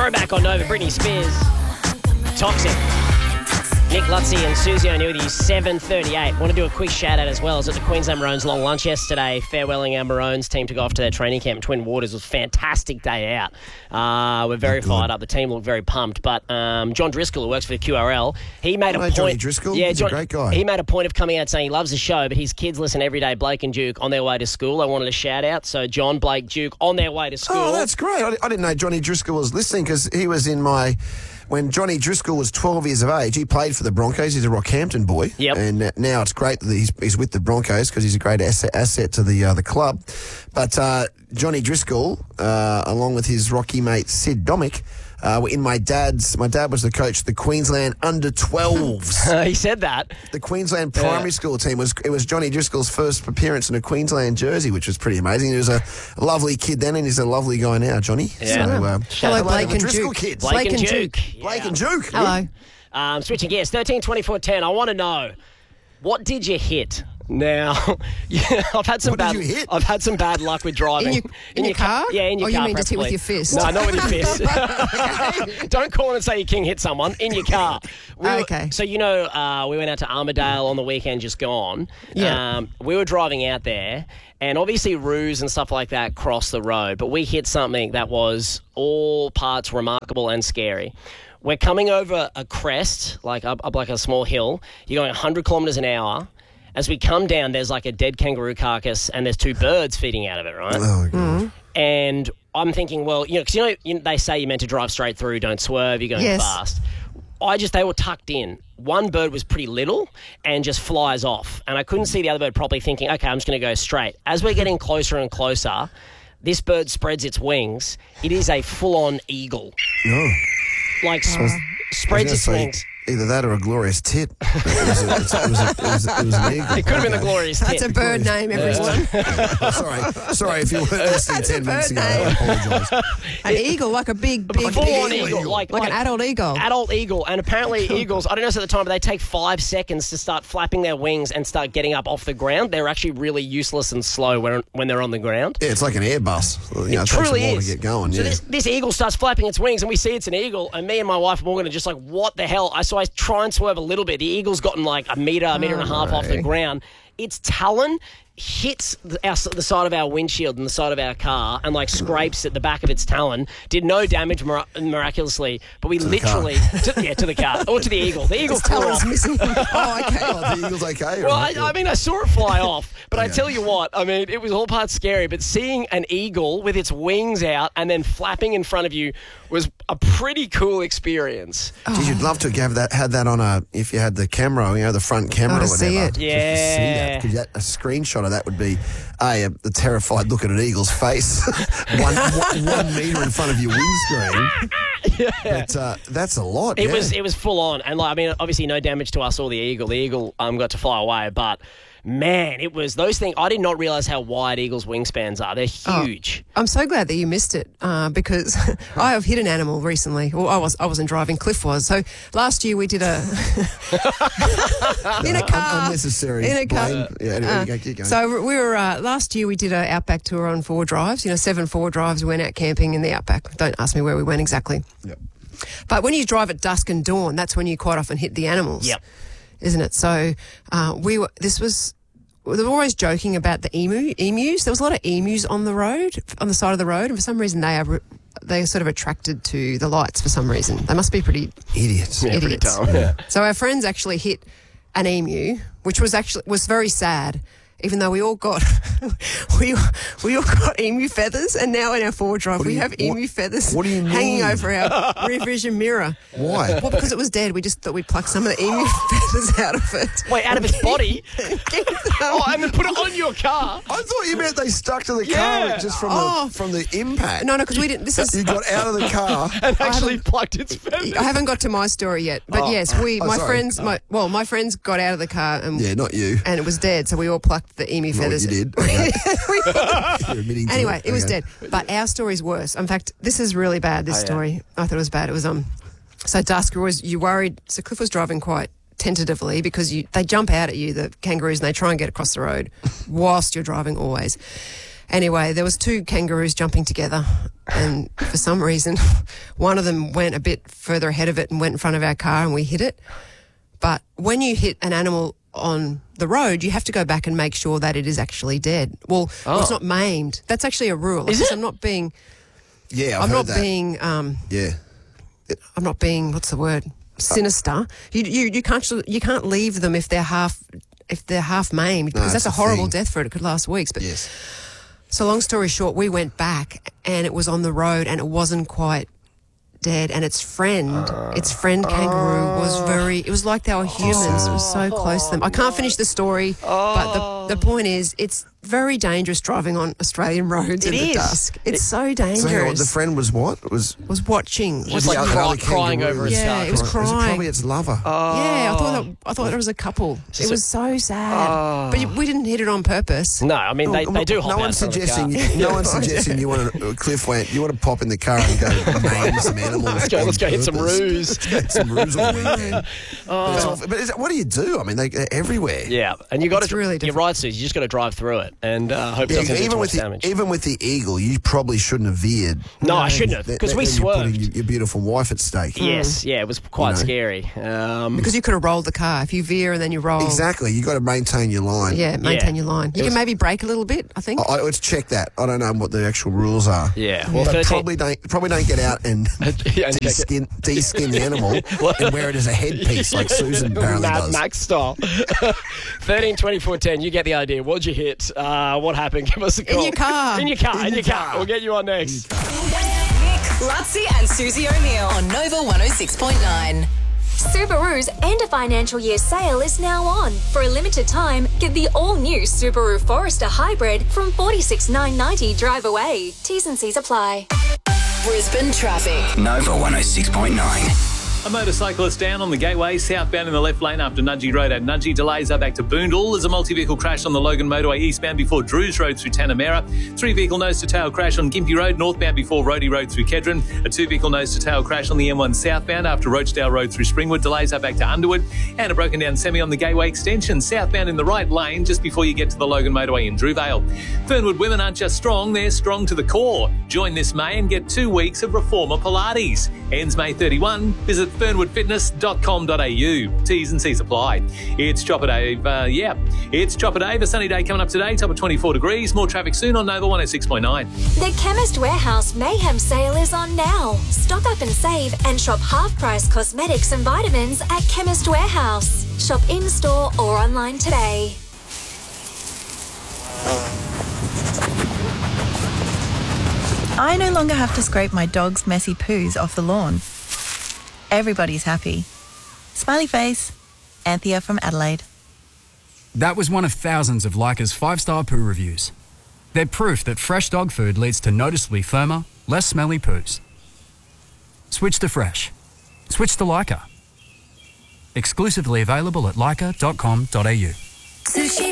Throwback on Nova, Britney Spears. Toxic. Nick Lutzi and Susie O'Neill with you, 7:38. Want to do a quick shout-out as well. I was at the Queensland Maroons long lunch yesterday, farewelling our Maroons team to go off to their training camp in Twin Waters. It was a fantastic day out. We're very fired up. The team looked very pumped. But John Driscoll, who works for the QRL, he made a point... Johnny Driscoll? Yeah, he's a great guy. He made a point of coming out saying he loves the show, but his kids listen every day, Blake and Duke, on their way to school. I wanted a shout-out. So John, Blake, Duke, on their way to school. Oh, that's great. I didn't know Johnny Driscoll was listening because he was in my... When Johnny Driscoll was 12 years of age, he played for the Broncos. He's a Rockhampton boy. Yep. And now it's great that he's with the Broncos because he's a great asset to the club. But Johnny Driscoll, along with his Rocky mate Sid Domick, were in my dad was the coach of the Queensland under-12s. He said that. The Queensland primary school team was Johnny Driscoll's first appearance in a Queensland jersey, which was pretty amazing. He was a lovely kid then, and he's a lovely guy now, Johnny. Yeah. So, Hello, Blake and Driscoll Duke. kids. Blake and Duke. Blake and Duke. Hello. Switching gears, 13, 24, 10. I want to know, what did you hit? Now, I've had some What did you hit? I've had some bad luck with driving. In your car? Yeah, in your or car. Or you mean just hit preferably. with your fist? No, not with your fist. Don't call in and say your king hit someone. In your car. Okay. So, we went out to Armidale on the weekend just gone. Yeah. We were driving out there, and obviously roos and stuff like that cross the road, but we hit something that was all parts remarkable and scary. We're coming over a crest, like up like a small hill. You're going 100 kilometres an hour. As we come down, there's like a dead kangaroo carcass and there's two birds feeding out of it, right? Oh, God. And I'm thinking, well, because they say you're meant to drive straight through, don't swerve, you're going fast. They were tucked in. One bird was pretty little and just flies off. And I couldn't see the other bird properly, thinking, okay, I'm just going to go straight. As we're getting closer and closer, this bird spreads its wings. It is a full-on eagle. No. Like, spreads its wings. Either that or a glorious tit. It was an eagle. It could have been a glorious tit. That's a bird name, everyone. Sorry if you weren't listening 10 minutes ago. I apologise. An eagle, like a big full-on eagle. eagle. Like an adult eagle. Adult eagle. And apparently eagles, I don't know this at the time, but they take 5 seconds to start flapping their wings and start getting up off the ground. They're actually really useless and slow when they're on the ground. Yeah, it's like an Airbus. It truly takes a while is. to get going. So this eagle starts flapping its wings, and we see it's an eagle, and me and my wife Morgan are just like, what the hell? So I try and swerve a little bit. The eagle's gotten like a metre and a half off the ground. Its talon hits the side of our windshield and the side of our car and like scrapes at the back of its talon. Did no damage miraculously, but we literally to the car or to the eagle. The eagle flew off. Missing. Oh, okay. Oh, the eagle's okay. Well, right? I saw it fly off, but I tell you what, it was all parts scary, but seeing an eagle with its wings out and then flapping in front of you was a pretty cool experience. Geez, you'd love to have that on if you had the camera, the front camera or whatever. see it. Yeah. Because a screenshot of that would be the terrified look at an eagle's face, 1 metre in front of your windscreen. But that's a lot. It was full on, and obviously no damage to us or the eagle. The eagle got to fly away, but man, it was those things. I did not realise how wide eagles' wingspans are. They're huge. I'm so glad that you missed it because I have hit an animal recently. Well, I wasn't driving. Cliff was. So last year we did a in a car. Unnecessary. In a car. Blame. Yeah, anyway, keep going. So we were last year we did an outback tour on 4 drives. 7 4 drives. We went out camping in the outback. Don't ask me where we went exactly. Yep. But when you drive at dusk and dawn, that's when you quite often hit the animals. Yep. Isn't it? So we were always joking about the emus. There was a lot of emus on the side of the road, and for some reason they're sort of attracted to the lights for some reason. They must be pretty idiots. Yeah, pretty idiots. dumb. Yeah. So our friends actually hit an emu, which was very sad. Even though we all got we all got emu feathers, and now in our 4 drive we have emu feathers what do you mean? hanging over our rear vision mirror. Why? Well, because it was dead. We just thought we'd pluck some of the emu feathers out of it. Wait, out of its body? Oh, And then put it on your car? I thought you meant they stuck to the Yeah. car just Oh. from the impact. No, because we didn't. You got out of the car. And actually plucked its feathers? I haven't got to my story yet, but yes, my friends got out of the car and Yeah, not you. and it was dead. So we all plucked the emu Not what feathers. you did. You're admitting to Anyway, it was Okay. dead. But our story's worse. In fact, this is really bad. This story, I thought it was bad. It was so dusk. You worried. So Cliff was driving quite tentatively because they jump out at you, the kangaroos, and they try and get across the road whilst you're driving always. Anyway, there was 2 kangaroos jumping together, and for some reason, one of them went a bit further ahead of it and went in front of our car, and we hit it. But when you hit an animal on the road, you have to go back and make sure that it is actually dead. Well, it's not maimed. That's actually a rule. Is it? I'm not being. Yeah, I'm heard not that. being. Yeah. I'm not being. What's the word? Sinister. You can't leave them if they're half maimed, because that's that's a the horrible thing. death for it. It could last weeks. But Yes. so long story short, we went back and it was on the road and it wasn't quite dead, and its friend kangaroo was it was like they were humans. It was so close to them. I can't finish the story, but the point is, it's very dangerous driving on Australian roads in the is. dusk. It's so So hang on, dangerous. the friend was what? Was watching. Just like other crying kangaroo. over its Yeah, stuff. it was Was it crying. probably its lover? Yeah, I thought it was a couple. It was so sad. But we didn't hit it on purpose. No, I mean, they do hop No out one's in front of the car. suggesting. No one's suggesting you want to. Cliff went. You want to pop in the car and go maim some animals. Let's go hit some purpose. roos. Let's go hit some roos all weekend. What do you do? I mean, they're everywhere. Yeah, and you got It's to. really You're different. right, Suze. You just got to drive through it and hope it Yeah, doesn't do too much damage. even with the eagle, you probably shouldn't have veered. No, I shouldn't have, because we Then you're putting swerved. your beautiful wife at stake. Yes, yeah, it was quite You know. scary. Because you could have rolled the car. If you veer and then you roll. Exactly. You got to maintain your line. Yeah, maintain your line. You It can was- maybe brake a little bit, I think. Let's check that. I don't know what the actual rules are. Yeah, well, But 13 probably don't get out and Yeah, and de-skin the animal and wear it as a headpiece like Susan apparently Mad does. Max style. 13, 24, 10. You get the idea. What'd you hit? What happened? Give us a call. your car. In your car. We'll get you on next. Nick, Lutzi and Susie O'Neill on Nova 106.9. Subaru's end of financial year sale is now on. For a limited time, get the all-new Subaru Forester Hybrid from $46,990 drive away. T's and C's apply. Brisbane traffic. Nova 106.9. A motorcyclist down on the Gateway, southbound in the left lane after Nudgee Road at Nudgee. Delays are back to Boondall. There's a multi-vehicle crash on the Logan Motorway eastbound before Drews Road through Tanamera. 3-vehicle nose-to-tail crash on Gympie Road northbound before Roadie Road through Kedron. A 2-vehicle nose-to-tail crash on the M1 southbound after Roachdale Road through Springwood. Delays are back to Underwood. And a broken down semi on the Gateway extension, southbound in the right lane just before you get to the Logan Motorway in Drewvale. Fernwood women aren't just strong, they're strong to the core. Join this May and get 2 weeks of Reformer Pilates. Ends May 31. Visit fernwoodfitness.com.au. T's and C's apply. It's Chopper Dave. It's Chopper Dave. A sunny day coming up today, top of 24 degrees. More traffic soon on Nova 106.9. The Chemist Warehouse Mayhem sale is on now. Stock up and save and shop half-price cosmetics and vitamins at Chemist Warehouse. Shop in-store or online today. I no longer have to scrape my dog's messy poos off the lawn. Everybody's happy. Smiley face. Anthea from Adelaide. That was one of thousands of Leica's 5-star poo reviews. They're proof that fresh dog food leads to noticeably firmer, less smelly poos. Switch to fresh. Switch to Leica. Exclusively available at leica.com.au. Sushi